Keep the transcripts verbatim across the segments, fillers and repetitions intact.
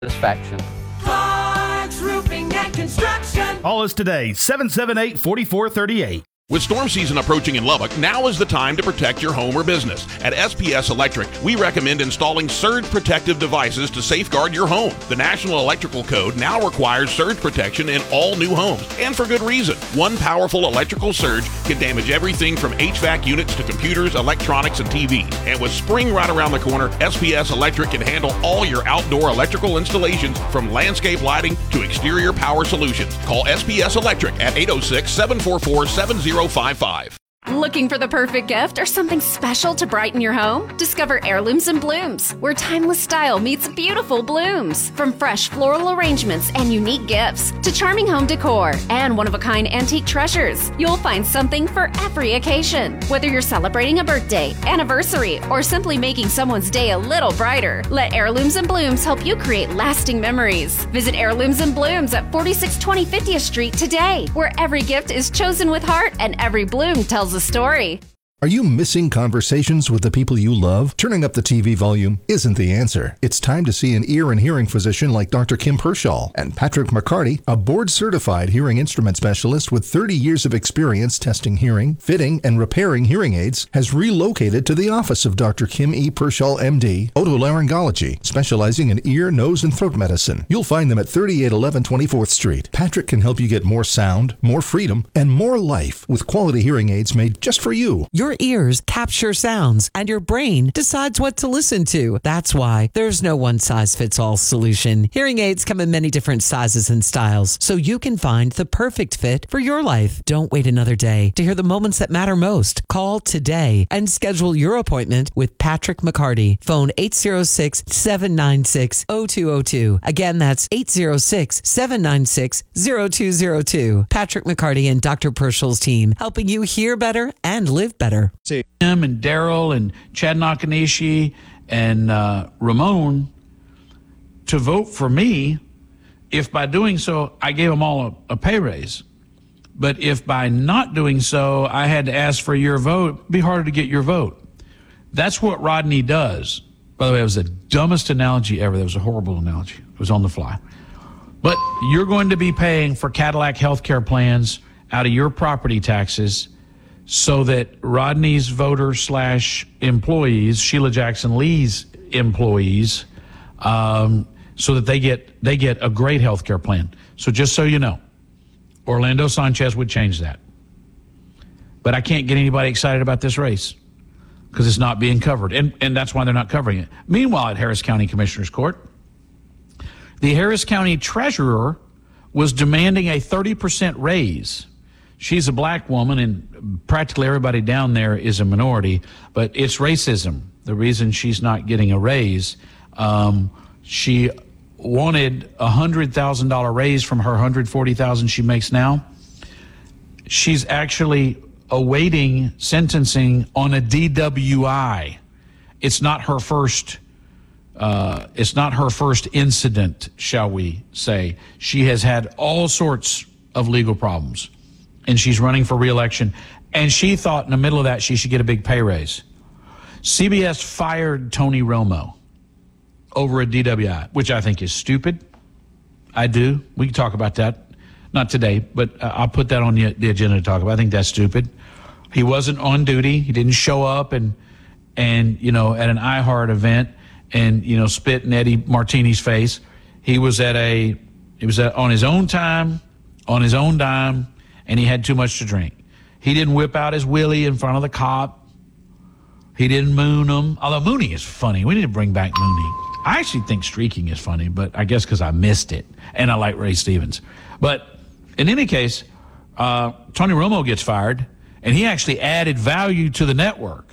satisfaction. Clark's Roofing and Construction. Call us today, seven seven eight, four four three eight. With storm season approaching in Lubbock, now is the time to protect your home or business. At S P S Electric, we recommend installing surge protective devices to safeguard your home. The National Electrical Code now requires surge protection in all new homes, and for good reason. One powerful electrical surge can damage everything from H V A C units to computers, electronics, and T Vs. And with spring right around the corner, S P S Electric can handle all your outdoor electrical installations, from landscape lighting to exterior power solutions. Call S P S Electric at eight oh six, seven four four, seven oh five five. Looking for the perfect gift or something special to brighten your home? Discover Heirlooms and Blooms, where timeless style meets beautiful blooms. From fresh floral arrangements and unique gifts to charming home decor and one-of-a-kind antique treasures, you'll find something for every occasion. Whether you're celebrating a birthday, anniversary, or simply making someone's day a little brighter, let Heirlooms and Blooms help you create lasting memories. Visit Heirlooms and Blooms at forty-six twenty fiftieth Street today, where every gift is chosen with heart and every bloom tells a story. Are you missing conversations with the people you love? Turning up the T V volume isn't the answer. It's time to see an ear and hearing physician like Doctor Kim Pershaw. And Patrick McCarty, a board-certified hearing instrument specialist with thirty years of experience testing hearing, fitting, and repairing hearing aids, has relocated to the office of Doctor Kim E. Pershaw, M D, otolaryngology, specializing in ear, nose, and throat medicine. You'll find them at thirty-eight eleven twenty-fourth Street. Patrick can help you get more sound, more freedom, and more life with quality hearing aids made just for you. Your ears capture sounds and your brain decides what to listen to. That's why there's no one-size-fits-all solution. Hearing aids come in many different sizes and styles, so you can find the perfect fit for your life. Don't wait another day to hear the moments that matter most. Call today and schedule your appointment with Patrick McCarty. Phone eight oh six, seven nine six, oh two oh two. Again, that's eight oh six, seven nine six, oh two oh two. Patrick McCarty and Doctor Pershall's team, helping you hear better and live better. See him and Daryl and Chad Nakanishi and uh, Ramon to vote for me if by doing so I gave them all a, a pay raise. But if by not doing so I had to ask for your vote, it'd be harder to get your vote. That's what Rodney does. By the way, it was the dumbest analogy ever. That was a horrible analogy. It was on the fly. But you're going to be paying for Cadillac healthcare plans out of your property taxes so that Rodney's voter slash employees, Sheila Jackson Lee's employees, um, so that they get they get a great health care plan. So just so you know, Orlando Sanchez would change that. But I can't get anybody excited about this race because it's not being covered, and, and that's why they're not covering it. Meanwhile, at Harris County Commissioner's Court, the Harris County Treasurer was demanding a thirty percent raise. She's a black woman, and practically everybody down there is a minority, but it's racism. The reason she's not getting a raise, um, she wanted a one hundred thousand dollars raise from her one hundred forty thousand dollars she makes now. She's actually awaiting sentencing on a D W I. It's not her first uh, it's not her first incident, shall we say. She has had all sorts of legal problems, and she's running for re-election, and she thought in the middle of that she should get a big pay raise. C B S fired Tony Romo over a D W I, which I think is stupid. I do. We can talk about that. Not today, but uh, I'll put that on the, the agenda to talk about. I think that's stupid. He wasn't on duty. He didn't show up and, and you know, at an iHeart event and, you know, spit in Eddie Martini's face. He was at a, he was at, on his own time, on his own dime, and he had too much to drink. He didn't whip out his willy in front of the cop. He didn't moon him. Although mooning is funny. We need to bring back mooning. I actually think streaking is funny, but I guess because I missed it. And I like Ray Stevens. But in any case, uh, Tony Romo gets fired, and he actually added value to the network,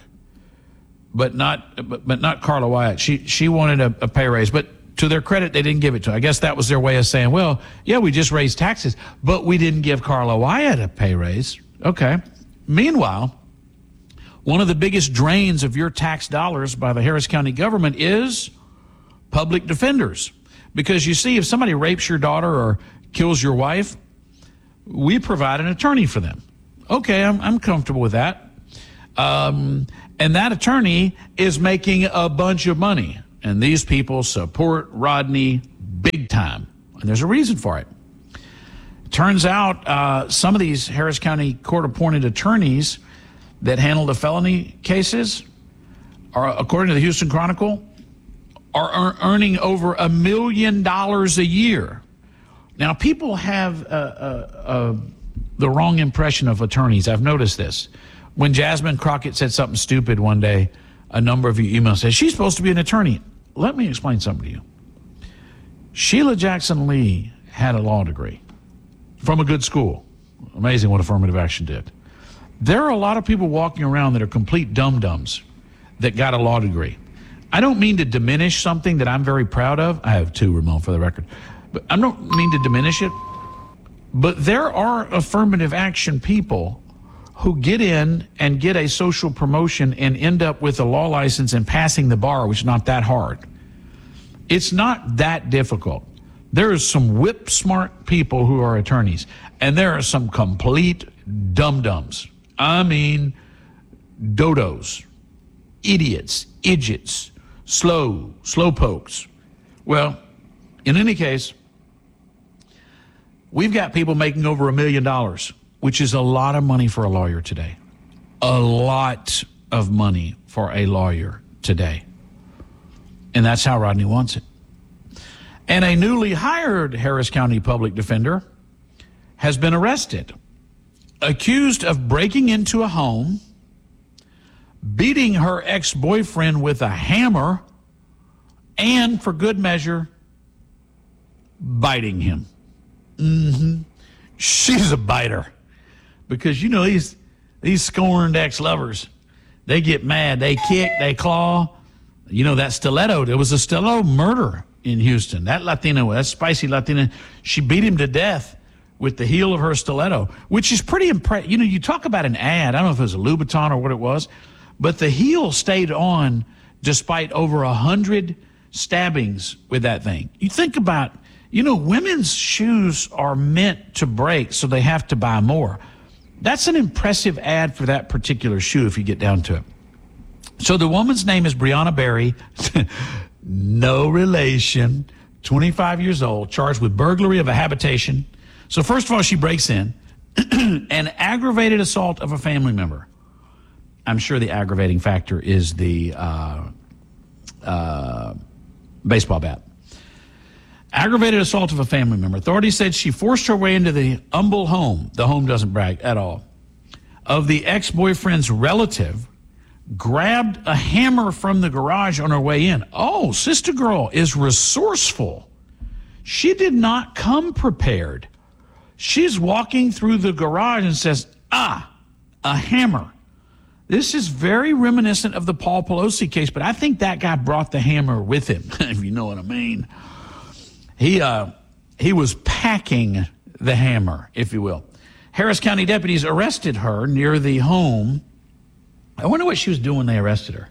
but not but, but not Carla Wyatt. She she wanted a, a pay raise, but to their credit, they didn't give it to her. I guess that was their way of saying, well, yeah, we just raised taxes, but we didn't give Carla Wyatt a pay raise. Okay. Meanwhile, one of the biggest drains of your tax dollars by the Harris County government is public defenders. Because you see, if somebody rapes your daughter or kills your wife, we provide an attorney for them. Okay, I'm, I'm comfortable with that. Um, and that attorney is making a bunch of money. And these people support Rodney big time. And there's a reason for it. It turns out uh, some of these Harris County court-appointed attorneys that handle the felony cases are, according to the Houston Chronicle, are earning over a million dollars a year. Now, people have uh, uh, uh, the wrong impression of attorneys. I've noticed this. When Jasmine Crockett said something stupid one day, a number of you emailed said, she's supposed to be an attorney. Let me explain something to you. Sheila Jackson Lee had a law degree from a good school. Amazing what affirmative action did. There are a lot of people walking around that are complete dum-dums that got a law degree. I don't mean to diminish something that I'm very proud of. I have two, Ramon, for the record. But I don't mean to diminish it. But there are affirmative action people who get in and get a social promotion and end up with a law license and passing the bar, which is not that hard. It's not that difficult. There are some whip smart people who are attorneys, and there are some complete dum-dums. I mean, dodos, idiots, idiots, slow, slow pokes. Well, in any case, we've got people making over a million dollars, which is a lot of money for a lawyer today. A lot of money for a lawyer today. And that's how Rodney wants it. And a newly hired Harris County public defender has been arrested, accused of breaking into a home, beating her ex-boyfriend with a hammer, and, for good measure, biting him. Mm-hmm. She's a biter. Because, you know, these, these scorned ex-lovers, they get mad, they kick, they claw. You know, that stiletto, there was a stiletto murder in Houston. That Latina, that spicy Latina, she beat him to death with the heel of her stiletto, which is pretty impressive. You know, you talk about an ad, I don't know if it was a Louboutin or what it was, but the heel stayed on despite over a hundred stabbings with that thing. You think about, you know, women's shoes are meant to break, so they have to buy more. That's an impressive ad for that particular shoe if you get down to it. So the woman's name is Brianna Berry, no relation, twenty-five years old, charged with burglary of a habitation. So first of all, she breaks in and aggravated assault of a family member. I'm sure the aggravating factor is the uh, uh, baseball bat. Aggravated assault of a family member. Authorities said she forced her way into the humble home. The home doesn't brag at all. Of the ex-boyfriend's relative, grabbed a hammer from the garage on her way in. Oh, sister girl is resourceful. She did not come prepared. She's walking through the garage and says, ah, a hammer. This is very reminiscent of the Paul Pelosi case, but I think that guy brought the hammer with him, if you know what I mean. He uh, he was packing the hammer, if you will. Harris County deputies arrested her near the home. I wonder what she was doing when they arrested her.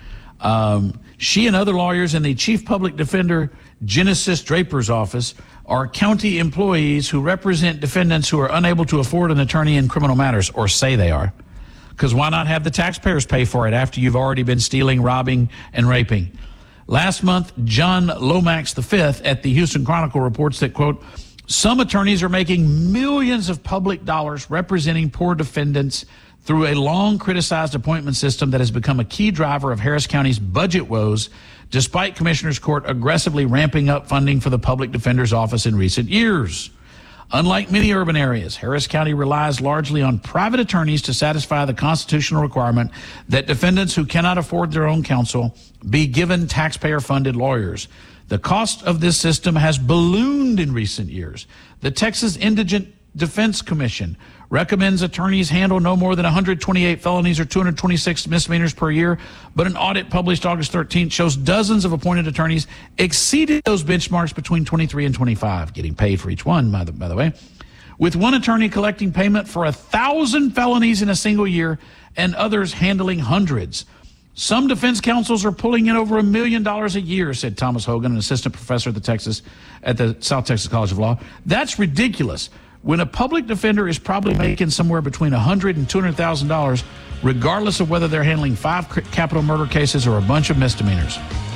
Um, she and other lawyers in the Chief Public Defender Genesis Draper's office are county employees who represent defendants who are unable to afford an attorney in criminal matters, or say they are. Because why not have the taxpayers pay for it after you've already been stealing, robbing, and raping? Last month, John Lomax the fifth at the Houston Chronicle reports that, quote, some attorneys are making millions of public dollars representing poor defendants through a long criticized appointment system that has become a key driver of Harris County's budget woes, despite Commissioner's Court aggressively ramping up funding for the public defender's office in recent years. Unlike many urban areas, Harris County relies largely on private attorneys to satisfy the constitutional requirement that defendants who cannot afford their own counsel be given taxpayer-funded lawyers. The cost of this system has ballooned in recent years. The Texas Indigent Defense Commission recommends attorneys handle no more than one hundred twenty-eight felonies or two hundred twenty-six misdemeanors per year, but an audit published August thirteenth shows dozens of appointed attorneys exceeded those benchmarks between twenty-three and twenty-five, getting paid for each one, by the, by the way, with one attorney collecting payment for a thousand felonies in a single year and others handling hundreds. Some defense counsels are pulling in over a million dollars a year, said Thomas Hogan, an assistant professor at the Texas at the South Texas College of Law. That's ridiculous. When a public defender is probably making somewhere between one hundred thousand dollars and two hundred thousand dollars, regardless of whether they're handling five capital murder cases or a bunch of misdemeanors.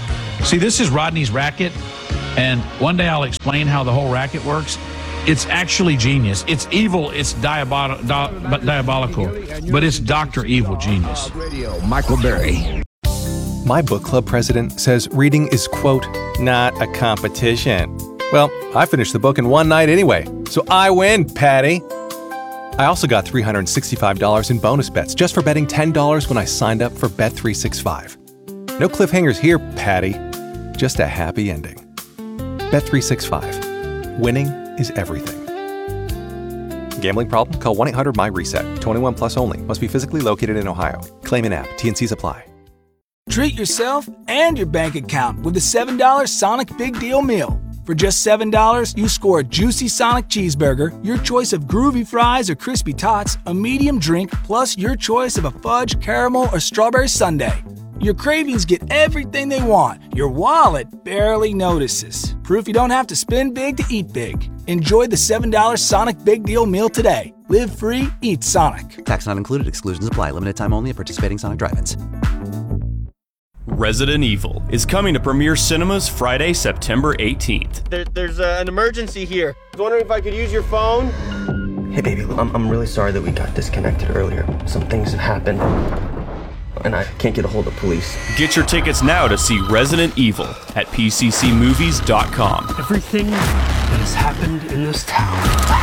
See, this is Rodney's racket, and one day I'll explain how the whole racket works. It's actually genius. It's evil. It's diabol- di- diabolical, but it's Doctor Evil genius. Michael Berry. My book club president says reading is, quote, not a competition. Well, I finished the book in one night anyway, so I win, Patty. I also got three hundred sixty-five dollars in bonus bets just for betting ten dollars when I signed up for Bet three sixty-five. No cliffhangers here, Patty. Just a happy ending. Bet three sixty-five. Winning is everything. Gambling problem? Call one eight hundred M Y reset. twenty-one plus only. Must be physically located in Ohio. Claim in app. T and C's apply. Treat yourself and your bank account with the seven dollar Sonic Big Deal Meal. For just seven dollars, you score a juicy Sonic cheeseburger, your choice of groovy fries or crispy tots, a medium drink, plus your choice of a fudge, caramel, or strawberry sundae. Your cravings get everything they want. Your wallet barely notices. Proof you don't have to spend big to eat big. Enjoy the seven dollar Sonic Big Deal Meal today. Live free, eat Sonic. Tax not included. Exclusions apply. Limited time only at participating Sonic drive-ins. Resident Evil is coming to Premier Cinemas Friday, September eighteenth. There, there's uh, an emergency here. I was wondering if I could use your phone. Hey, baby, I'm, I'm really sorry that we got disconnected earlier. Some things have happened, and I can't get a hold of police. Get your tickets now to see Resident Evil at P C C movies dot com. Everything that has happened in this town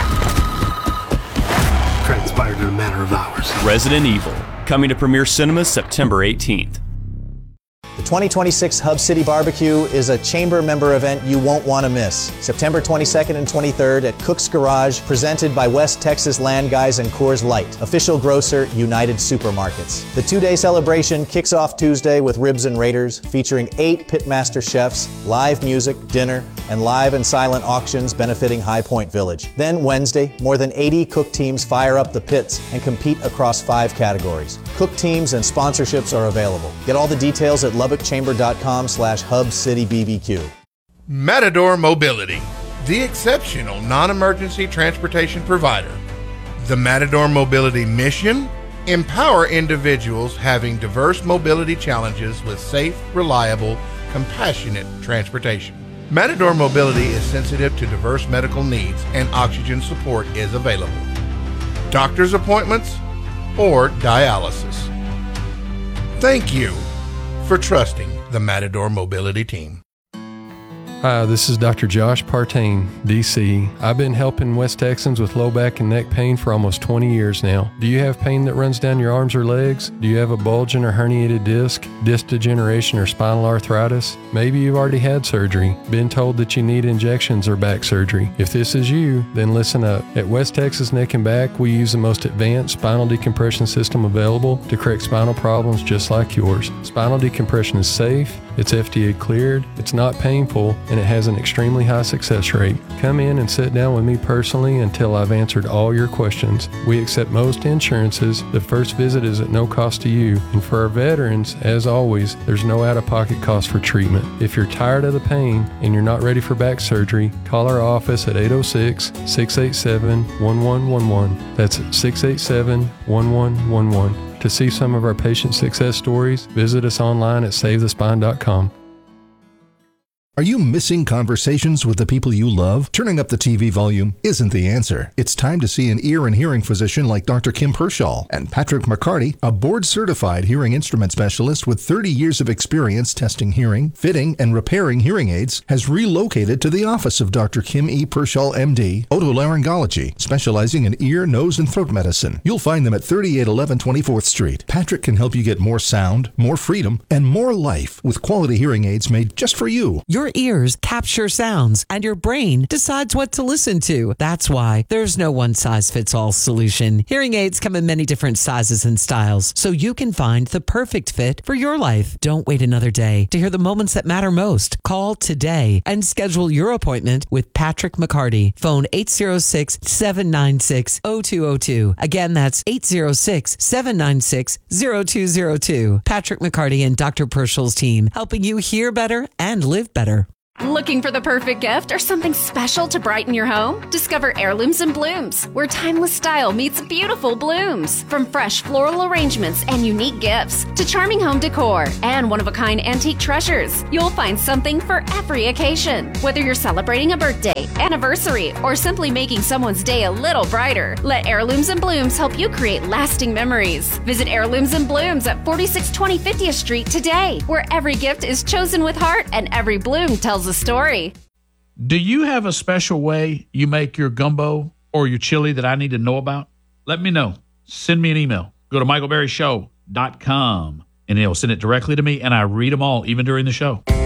transpired in a matter of hours. Resident Evil, coming to Premier Cinemas September eighteenth. The twenty twenty-six Hub City Barbecue is a chamber member event you won't want to miss. September twenty-second and twenty-third at Cook's Garage, presented by West Texas Land Guys and Coors Light, official grocer United Supermarkets. The two-day celebration kicks off Tuesday with Ribs and Raiders, featuring eight Pitmaster chefs, live music, dinner, and live and silent auctions benefiting High Point Village. Then Wednesday, more than eighty cook teams fire up the pits and compete across five categories. Cook teams and sponsorships are available. Get all the details at lubbock chamber dot com slash hub city b b q. Matador Mobility, the exceptional non-emergency transportation provider. The Matador Mobility mission: empower individuals having diverse mobility challenges with safe, reliable, compassionate transportation. Matador Mobility is sensitive to diverse medical needs, and oxygen support is available. Doctor's appointments or dialysis. Thank you for trusting the Matador Mobility team. Hi, this is Doctor Josh Partain, D C. I've been helping West Texans with low back and neck pain for almost twenty years now. Do you have pain that runs down your arms or legs? Do you have a bulging or herniated disc, disc degeneration, or spinal arthritis? Maybe you've already had surgery, been told that you need injections or back surgery. If this is you, then listen up. At West Texas Neck and Back, we use the most advanced spinal decompression system available to correct spinal problems just like yours. Spinal decompression is safe, it's F D A cleared, it's not painful, and it has an extremely high success rate. Come in and sit down with me personally until I've answered all your questions. We accept most insurances. The first visit is at no cost to you. And for our veterans, as always, there's no out-of-pocket cost for treatment. If you're tired of the pain and you're not ready for back surgery, call our office at eight oh six, six eight seven, one one one one. That's six eight seven, one one one one. To see some of our patient success stories, visit us online at save the spine dot com. Are you missing conversations with the people you love? Turning up the T V volume isn't the answer. It's time to see an ear and hearing physician like Doctor Kim Pershaw. And Patrick McCarty, a board-certified hearing instrument specialist with thirty years of experience testing hearing, fitting, and repairing hearing aids, has relocated to the office of Doctor Kim E. Pershaw, M D, otolaryngology, specializing in ear, nose, and throat medicine. You'll find them at thirty-eight eleven twenty-fourth Street. Patrick can help you get more sound, more freedom, and more life with quality hearing aids made just for you. Your ears capture sounds, and your brain decides what to listen to. That's why there's no one-size-fits-all solution. Hearing aids come in many different sizes and styles, so you can find the perfect fit for your life. Don't wait another day to hear the moments that matter most. Call today and schedule your appointment with Patrick McCarty. Phone eight oh six, seven nine six, oh two oh two. Again, that's eight oh six, seven nine six, oh two oh two. Patrick McCarty and Doctor Pershall's team, helping you hear better and live better. Looking for the perfect gift or something special to brighten your home? Discover Heirlooms and Blooms, where timeless style meets beautiful blooms. From fresh floral arrangements and unique gifts to charming home decor and one-of-a-kind antique treasures, you'll find something for every occasion. Whether you're celebrating a birthday, anniversary, or simply making someone's day a little brighter, let Heirlooms and Blooms help you create lasting memories. Visit Heirlooms and Blooms at forty-six twenty fiftieth Street today, where every gift is chosen with heart and every bloom tells a story. Do you have a special way you make your gumbo or your chili that I need to know about? Let me know. Send me an email. Go to michael berry show dot com and it'll send it directly to me, and I read them all even during the show.